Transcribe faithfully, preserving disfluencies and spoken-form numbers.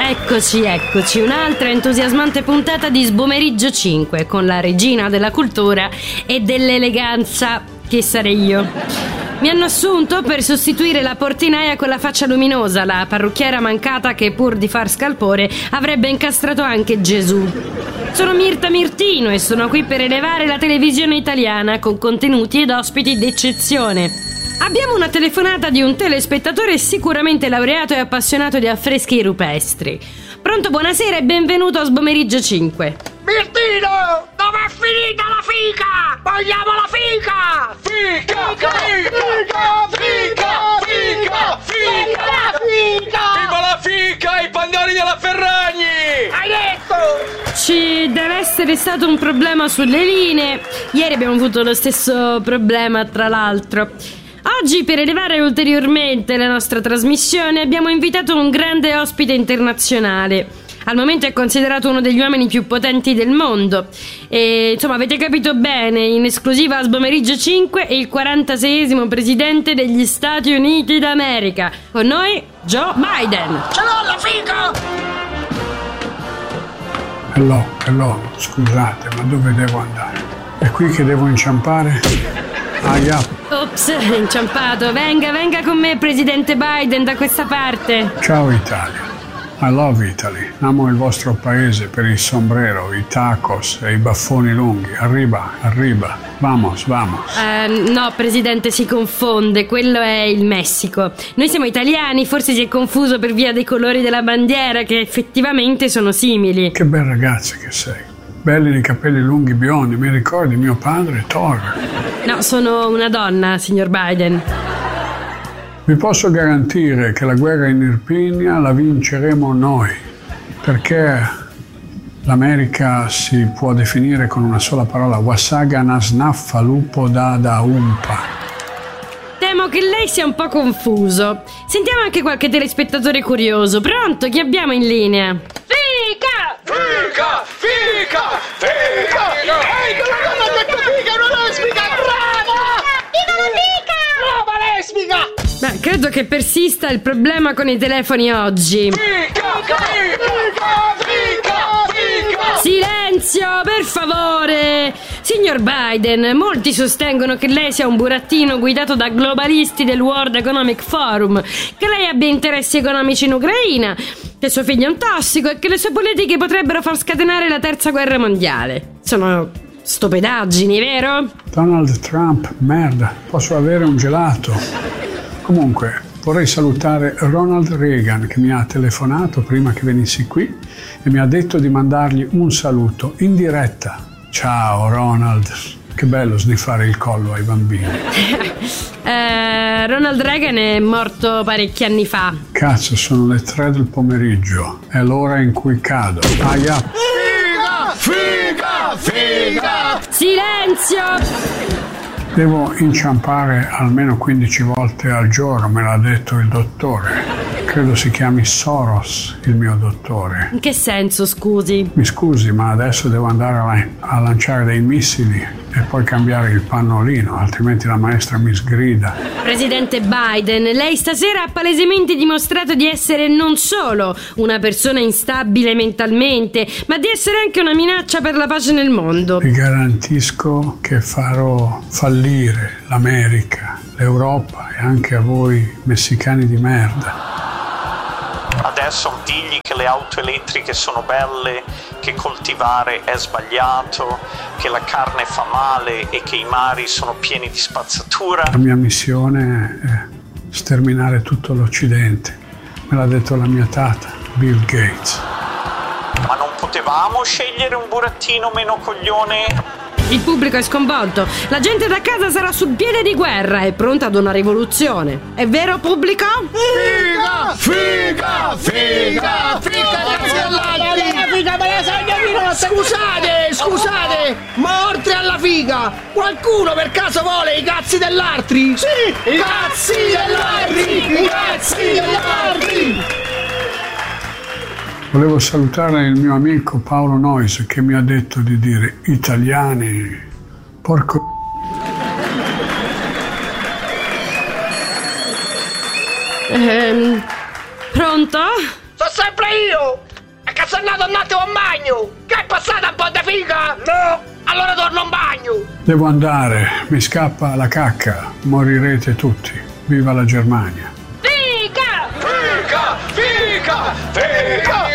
Eccoci, eccoci, un'altra entusiasmante puntata di Sbomeriggio cinque con la regina della cultura e dell'eleganza, che sarei io. Mi hanno assunto per sostituire la portinaia con la faccia luminosa, la parrucchiera mancata che pur di far scalpore avrebbe incastrato anche Gesù. Sono Mirta Mirtino e sono qui per elevare la televisione italiana con contenuti ed ospiti d'eccezione. Abbiamo una telefonata di un telespettatore sicuramente laureato e appassionato di affreschi rupestri. Pronto, buonasera e benvenuto a Sbomeriggio cinque. Mirtino, dov'è finita la fica? Vogliamo la fica! Fica! Fica! Fica! Fica! Fica! La fica! Viva la fica! I pandori della Ferragni! Hai detto! Ci deve essere stato un problema sulle linee. Ieri abbiamo avuto lo stesso problema, tra l'altro. Oggi, per elevare ulteriormente la nostra trasmissione, abbiamo invitato un grande ospite internazionale. Al momento è considerato uno degli uomini più potenti del mondo. E insomma, avete capito bene, in esclusiva a Sbomeriggio cinque è il quarantaseiesimo presidente degli Stati Uniti d'America. Con noi, Joe Biden. Ce l'ho la fica! Hello, hello, scusate, ma dove devo andare? È qui che devo inciampare? Ah, yeah. Ops, inciampato. Venga, venga con me, presidente Biden, da questa parte. Ciao Italia. I love Italy. Amo il vostro paese per il sombrero, i tacos e i baffoni lunghi. Arriba, arriba. Vamos, vamos. Uh, no, presidente, si confonde. Quello è il Messico. Noi siamo italiani, forse si è confuso per via dei colori della bandiera, che effettivamente sono simili. Che bel ragazzo che sei. Belli di capelli lunghi biondi. Mi ricordi mio padre, Thor? No, sono una donna, signor Biden. Vi posso garantire che la guerra in Irpinia la vinceremo noi, perché l'America si può definire con una sola parola: Wasaga Nasnaffa Lupo Dada Umpa. Temo che lei sia un po' confuso. Sentiamo anche qualche telespettatore curioso. Pronto? Chi abbiamo in linea? Fica! Fica! Fica! Fica! Ehi, non ha detto fica, è una lesbica! Brava! Viva la fica! Brava lesbica! Beh, credo che persista il problema con i telefoni oggi. Fica! Fica! Fica! Fica! Silenzio, per favore! Signor Biden, molti sostengono che lei sia un burattino guidato da globalisti del World Economic Forum, che lei abbia interessi economici in Ucraina, che suo figlio è un tossico e che le sue politiche potrebbero far scatenare la terza guerra mondiale. Sono stupidaggini, vero? Donald Trump, merda, posso avere un gelato? Comunque, vorrei salutare Ronald Reagan, che mi ha telefonato prima che venissi qui e mi ha detto di mandargli un saluto in diretta. Ciao Ronald, che bello sniffare il collo ai bambini. eh, Ronald Reagan è morto parecchi anni fa. Cazzo, sono le tre del pomeriggio, è l'ora in cui cado. Aia. Figa! Figa! Figa! Silenzio! Devo inciampare almeno quindici volte al giorno, me l'ha detto il dottore. Credo si chiami Soros, il mio dottore. In che senso, scusi? Mi scusi, ma adesso devo andare a, a lanciare dei missili e poi cambiare il pannolino, altrimenti la maestra mi sgrida. Presidente Biden, lei stasera ha palesemente dimostrato di essere non solo una persona instabile mentalmente, ma di essere anche una minaccia per la pace nel mondo. Vi garantisco che farò fallire l'America, l'Europa e anche a voi messicani di merda. Adesso digli che le auto elettriche sono belle, che coltivare è sbagliato, che la carne fa male e che i mari sono pieni di spazzatura. La mia missione è sterminare tutto l'Occidente. Me l'ha detto la mia tata, Bill Gates. Ma non potevamo scegliere un burattino meno coglione? Il pubblico è sconvolto. La gente da casa sarà sul piede di guerra e pronta ad una rivoluzione. È vero, pubblico? Figa! Figa! Figa! Figa! Grazie all'altri! Figa, me la sogno. Scusate, scusate, ma oltre alla figa, qualcuno per caso vuole i cazzi dell'altri? Sì! I cazzi dell'altri! I cazzi dell'altri! Volevo salutare il mio amico Paolo Noyes, che mi ha detto di dire italiani, porco. Ehm, pronto? Sto sempre io! È che sono andato un attimo a bagno! Che è passata un po' di figa? No! Allora torno in bagno! Devo andare, mi scappa la cacca, morirete tutti. Viva la Germania! Figa! Figa! Figa! Figa!